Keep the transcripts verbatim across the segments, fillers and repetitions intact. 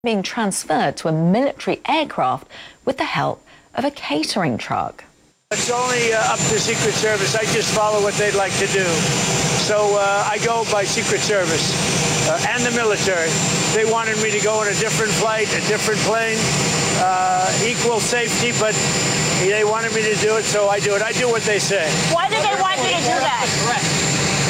being transferred to a military aircraft with the help of a catering truck. It's only uh, up to Secret Service. I just follow what they'd like to do. So uh, I go by Secret Service uh, and the military. They wanted me to go on a different flight, a different plane, uh, equal safety, but they wanted me to do it, so I do it. I do what they say. Why did they want you to do that?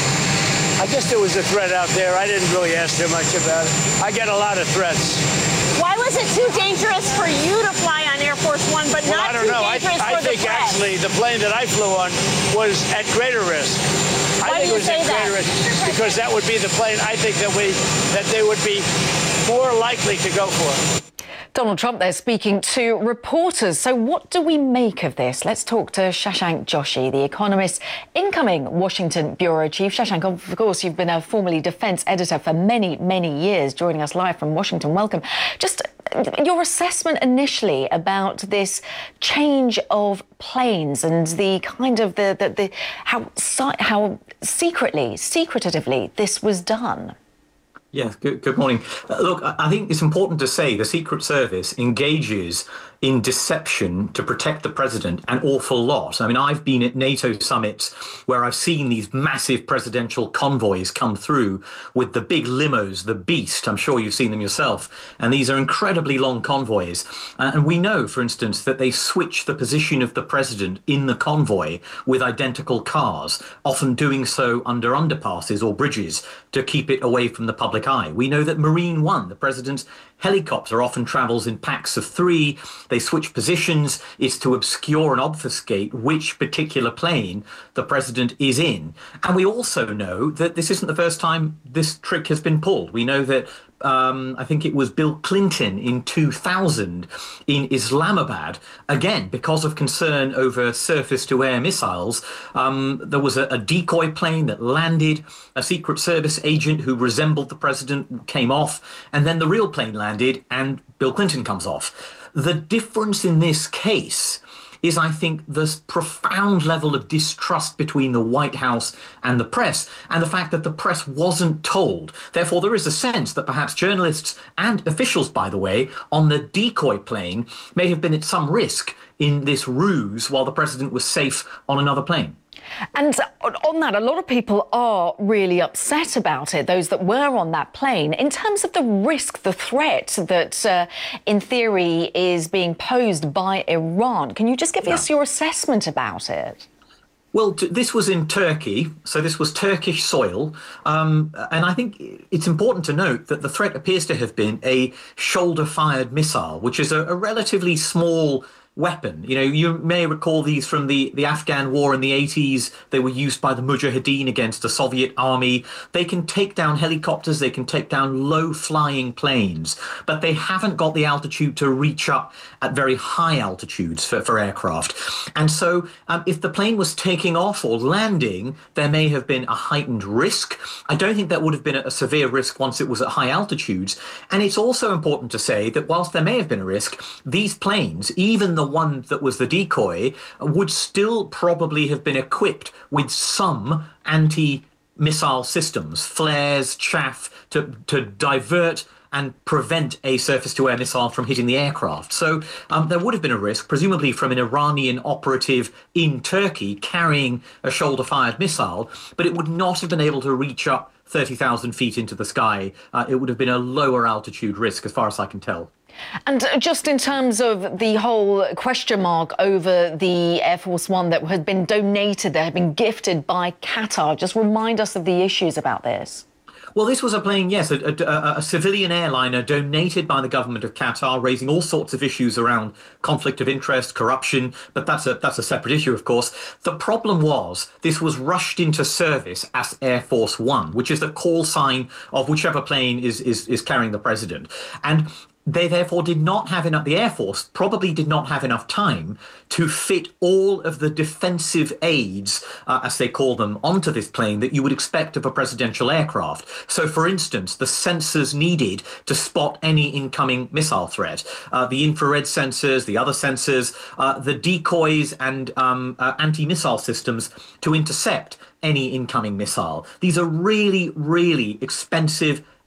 I guess there was a threat out there. I didn't really ask too much about it. I get a lot of threats. Why was it too dangerous for you to fly on Air Force One, but well, not I don't too know. I, dangerous I for think the press? actually the plane that I flew on was at greater risk. Why I think do you it was say at that? greater risk because that would be the plane I think that we that they would be more likely to go for. Donald Trump there speaking to reporters. So what do we make of this? Let's talk to Shashank Joshi, The Economist's incoming Washington bureau chief. Shashank, of course, you've been a formerly defence editor for many, many years, joining us live from Washington. Welcome. Just your assessment initially about this change of planes and the kind of the, the, the how, how secretly, secretively this was done. Yes, good, good morning. Uh, look, I think it's important to say the Secret Service engages in deception to protect the president an awful lot. I mean, I've been at NATO summits where I've seen these massive presidential convoys come through with the big limos, the Beast. I'm sure you've seen them yourself. And these are incredibly long convoys. Uh, and we know, for instance, that they switch the position of the president in the convoy with identical cars, often doing so under underpasses or bridges to keep it away from the public eye. We know that Marine One, the president's helicopter, often travels in packs of three. They switch positions. It's to obscure and obfuscate which particular plane the president is in. And we also know that this isn't the first time this trick has been pulled. We know that Um, I think it was Bill Clinton in two thousand in Islamabad, again, because of concern over surface-to-air missiles. Um, there was a, a decoy plane that landed, a Secret Service agent who resembled the president came off, and then the real plane landed and Bill Clinton comes off. The difference in this case is, I think, this profound level of distrust between the White House and the press, and the fact that the press wasn't told. Therefore, there is a sense that perhaps journalists and officials, by the way, on the decoy plane may have been at some risk in this ruse while the president was safe on another plane. And on that, a lot of people are really upset about it, those that were on that plane. In terms of the risk, the threat that, uh, in theory, is being posed by Iran, can you just give yeah. us your assessment about it? Well, t- this was in Turkey, so this was Turkish soil. Um, and I think it's important to note that the threat appears to have been a shoulder-fired missile, which is a, a relatively small weapon. You know, you may recall these from the, the Afghan war in the eighties. They were used by the Mujahideen against the Soviet army. They can take down helicopters, they can take down low-flying planes, but they haven't got the altitude to reach up at very high altitudes for, for aircraft. And so um, if the plane was taking off or landing, there may have been a heightened risk. I don't think that would have been a, a severe risk once it was at high altitudes. And it's also important to say that whilst there may have been a risk, these planes, even the the one that was the decoy, would still probably have been equipped with some anti-missile systems, flares, chaff, to, to divert and prevent a surface-to-air missile from hitting the aircraft. So um, there would have been a risk, presumably from an Iranian operative in Turkey carrying a shoulder-fired missile, but it would not have been able to reach up thirty thousand feet into the sky. Uh, it would have been a lower altitude risk, as far as I can tell. And just in terms of the whole question mark over the Air Force One that had been donated, that had been gifted by Qatar, just remind us of the issues about this. Well, this was a plane, yes, a, a, a civilian airliner donated by the government of Qatar, raising all sorts of issues around conflict of interest, corruption, but that's a that's a separate issue, of course. The problem was this was rushed into service as Air Force One, which is the call sign of whichever plane is is, is carrying the president. And they therefore did not have enough, the Air Force probably did not have enough time to fit all of the defensive aids, uh, as they call them, onto this plane that you would expect of a presidential aircraft. So, for instance, the sensors needed to spot any incoming missile threat, uh, the infrared sensors, the other sensors, uh, the decoys and um, uh, anti-missile systems to intercept any incoming missile. These are really, really expensive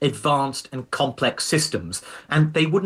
advanced and complex systems, and they wouldn't